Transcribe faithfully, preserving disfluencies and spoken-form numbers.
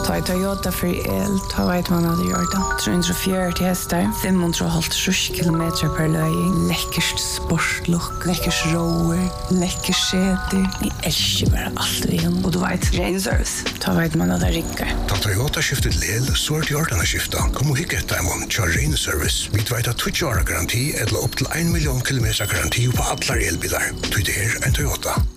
Ta i Toyota för el, ta vet man hade gjort det. trehundrafjøruti hästar, femhundrahalvtrýss kilometer per löjning. Läckert sportlook, läckert rower, läckert sete. Vi älskar bara allt vi har. Och du vet, rain service. Ta vet man hade rickar. Ta Toyota skiftet lel, så är det gjort att skifta. Kom och hicka ett diamond, kör rain service. Vi vet att tjugo år garanti eller upp till en miljon kilometer garanti på alla elbilar. Du det är en Toyota.